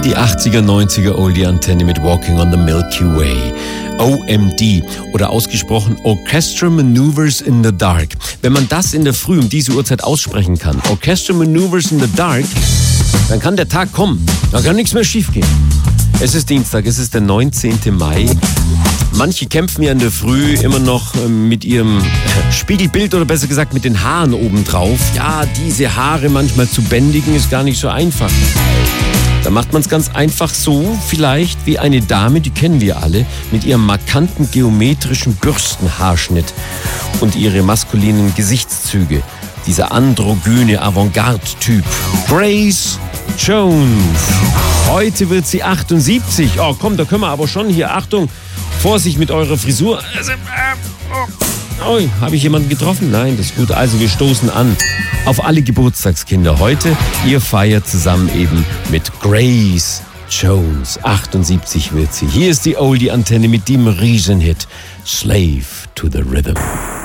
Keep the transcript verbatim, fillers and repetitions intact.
Die achtziger, neunziger Oldie-Antenne mit Walking on the Milky Way. O M D oder ausgesprochen Orchestral Maneuvers in the Dark. Wenn man das in der Früh um diese Uhrzeit aussprechen kann, Orchestral Maneuvers in the Dark, dann kann der Tag kommen. Da kann nichts mehr schiefgehen. Es ist Dienstag, es ist der neunzehnten Mai. Manche kämpfen ja in der Früh immer noch mit ihrem Spiegelbild oder besser gesagt mit den Haaren obendrauf. Ja, diese Haare manchmal zu bändigen ist gar nicht so einfach. Da macht man es ganz einfach so, vielleicht wie eine Dame, die kennen wir alle, mit ihrem markanten geometrischen Bürstenhaarschnitt und ihre maskulinen Gesichtszüge. Dieser androgyne Avantgarde-Typ. Grace Jones. Heute wird sie achtundsiebzig. Oh komm, da können wir aber schon hier, Achtung, Vorsicht mit eurer Frisur. Oh, habe ich jemanden getroffen? Nein, das ist gut. Also wir stoßen an auf alle Geburtstagskinder heute. Ihr feiert zusammen eben mit Grace Jones. achtundsiebzig wird sie. Hier ist die Oldie-Antenne mit dem Riesenhit Slave to the Rhythm.